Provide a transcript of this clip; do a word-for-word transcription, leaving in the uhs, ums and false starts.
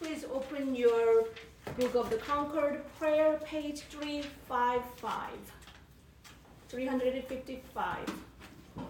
Please open your Book of the Concord Prayer, page three fifty-five. three fifty-five.